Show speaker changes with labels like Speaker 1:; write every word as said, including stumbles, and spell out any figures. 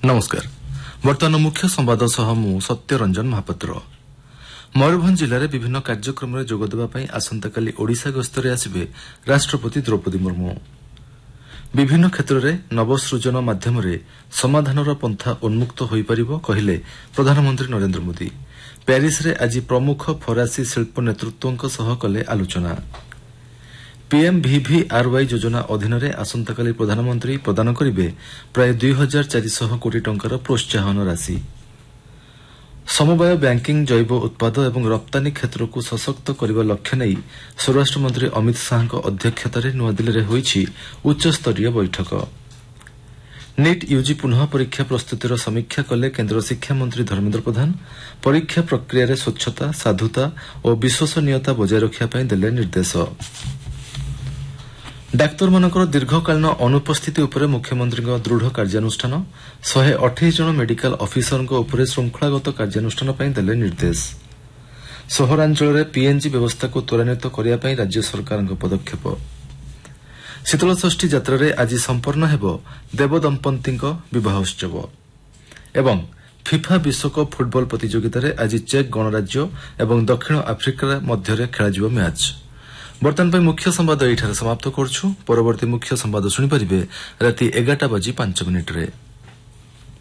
Speaker 1: नमस्कार बर्तमान मुख्य संवाद सह मु सत्यरंजन महापात्र मयूरभंज जिले में विभिन्न कार्यक्रम में जोगदेवाई आसंताकाली ओडिशा गस्तरे आसवे राष्ट्रपति द्रौपदी मुर्मू विभिन्न क्षेत्र में नवसृजन माध्यम समाधानर पंथा उन्मुक्त हो कहले प्रधानमंत्री नरेंद्र मोदी प्यारिस रे आज प्रमुख फरासी शिल्प नेतृत्वों सह कले आलोचना पीएमवीवीआरवाई योजना अधीन आसंताकाली प्रधानमंत्री प्रदान करेंगे प्राय दुई हजार चारिशह कोटी टंकार प्रोत्साहन राशि समवाय बैंकिंग जैव उत्पाद और रप्तानी क्षेत्र को सशक्त करने लक्ष्य नहीं स्वराष्ट्र मंत्री अमित शाह अध्यक्षतार नुआदिल्ली में होईछि उच्चस्तरीय बैठक नीट यूजी पुनः परीक्षा प्रस्तुतिर समीक्षा कले केन्द्र शिक्षा मंत्री धर्मेन्द्र प्रधान परीक्षा प्रक्रिया स्वच्छता साधुता और विश्वसनीयता बजाय रखापी देले निर्देश डाक्तर मानकर दीर्घकालीन अनुपस्थिति उपरे मुख्यमंत्री दृढ़ कार्यानुष्ठान शहे अठाईस जन मेडिकल अफिसर श्रृंखलागत कार्यानुष्ठान देले निर्देश सहरांचल पीएनजी व्यवस्था को त्वरान्वित करने राज्य सरकार पदक्षेप शीतलषष्ठी यात्रा आज संपन्न हेब देवदंपति बहोत्सव एवं फिफा विश्वकप फुटबल प्रतियोगितार आज चेक गणराज्य और दक्षिण आफ्रिका मध्य खेल मैच बर्तमान मुख्य संवाद एठारे समाप्त करुछु। परवर्ती मुख्य संवाद शुणिपारे राति एगारटा बाजी पांच मिनिट रे।